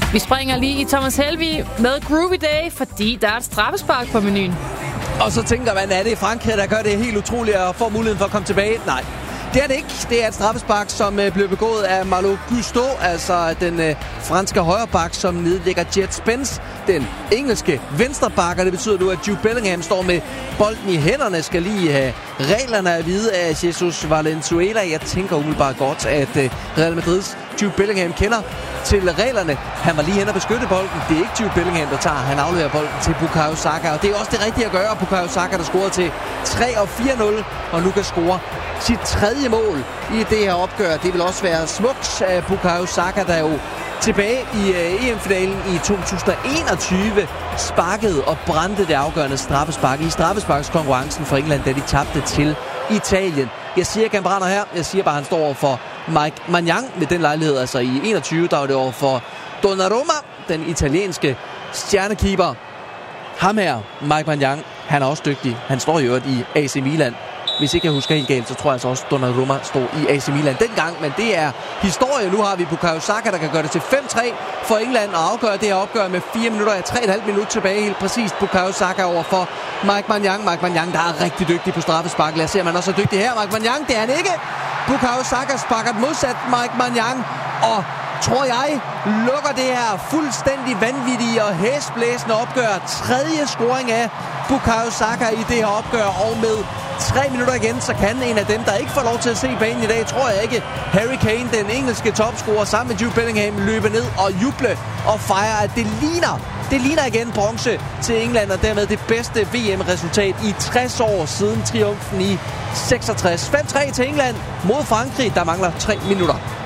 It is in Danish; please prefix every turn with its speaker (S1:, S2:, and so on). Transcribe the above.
S1: Vi springer lige i Thomas Helvig med Groovy Day, fordi der er et straffespark på menuen.
S2: Og så tænker man, er det Frankrig, der gør det helt utroligt og får muligheden for at komme tilbage? Nej. Det er det ikke. Det er et straffespark, som blev begået af Malo Gusto, altså den franske højreback, som nedlægger Jet Spence, den engelske venstreback. Og det betyder nu, at Jude Bellingham står med bolden i hænderne, skal lige have reglerne at vide af Jesus Valenzuela. Jeg tænker umiddelbart godt, at Real Madrids Jude Bellingham kender til reglerne. Han var lige hen og beskytte bolden. Det er ikke Jude Bellingham, der tager. Han afleverer bolden til Bukayo Saka, og det er også det rigtige at gøre. Bukayo Saka, der scorede til 3 og 4-0, og nu kan score sit 3. mål i det her opgør. Det vil også være smukt af Bukayo Saka, der jo tilbage i EM-finalen i 2021 sparkede og brændte det afgørende straffespark i straffesparkskonkurrencen for England, da de tabte til Italien. Jeg siger ikke, han brænder her. Jeg siger bare, han står over for Mike Maignan med den lejlighed. Altså i 21, der var det over for Donnarumma, den italienske stjernekeeper. Ham her, Mike Maignan, han er også dygtig. Han står jo i AC Milan. Hvis ikke jeg husker helt galt, så tror jeg altså også, Donnarumma stod i AC Milan dengang. Men det er historie. Nu har vi Bukayo Saka, der kan gøre det til 5-3 for England og afgøre det her opgør med 4 minutter og 3,5 minutter tilbage. Helt præcist Bukayo Saka over for Mike Maignan. Mike Maignan, der er rigtig dygtig på straffespark. Lad os se, om han også er dygtig her. Mike Maignan, det er han ikke. Bukayo Saka sparker modsat Mike Maignan. Og tror jeg, lukker det her fuldstændig vanvittige og hæsblæsende opgør. 3. scoring af Bukayo Saka i det her opgør, og med 3 minutter igen, så kan en af dem, der ikke får lov til at se banen i dag, tror jeg ikke, Harry Kane, den engelske topscorer, sammen med Jude Bellingham, løbe ned og juble og fejre, at det ligner igen bronze til England, og dermed det bedste VM-resultat i 60 år siden triumfen i 66. 5-3 til England mod Frankrig, der mangler 3 minutter.